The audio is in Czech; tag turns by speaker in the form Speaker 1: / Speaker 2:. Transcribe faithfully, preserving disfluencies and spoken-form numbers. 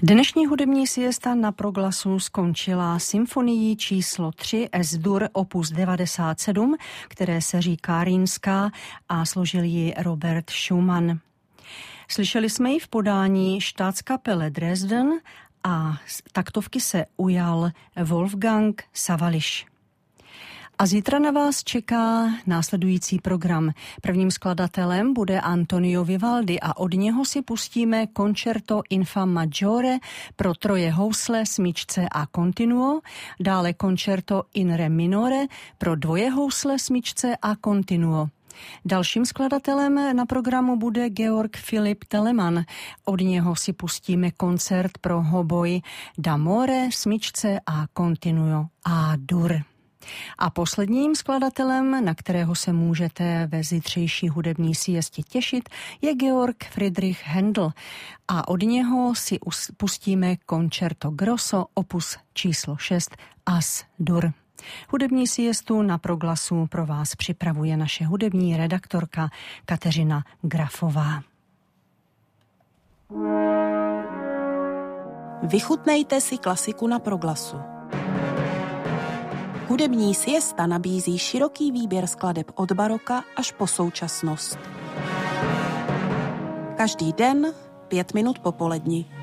Speaker 1: Dnešní hudební siesta na Proglasu skončila symfonií číslo tři S-dur opus devadesát sedm, které se říká Rýnská a složil ji Robert Schumann. Slyšeli jsme ji v podání Staatskapelle Dresden a taktovky se ujal Wolfgang Sawallisch. A zítra na vás čeká následující program. Prvním skladatelem bude Antonio Vivaldi a od něho si pustíme Concerto in Fa maggiore pro troje housle, smyčce a continuo, dále Concerto in Re minore pro dvoje housle, smyčce a continuo. Dalším skladatelem na programu bude Georg Philipp Telemann. Od něho si pustíme koncert pro hoboj d'amore, smyčce a continuo a dur. A posledním skladatelem, na kterého se můžete ve zítřejší hudební siestě těšit, je Georg Friedrich Händel a od něho si pustíme Concerto Grosso opus číslo šest As-dur. Hudební siestu na Proglasu pro vás připravuje naše hudební redaktorka Kateřina Grafová.
Speaker 2: Vychutnejte si klasiku na Proglasu. Hudební siesta nabízí široký výběr skladeb od baroka až po současnost. Každý den pět minut po poledni.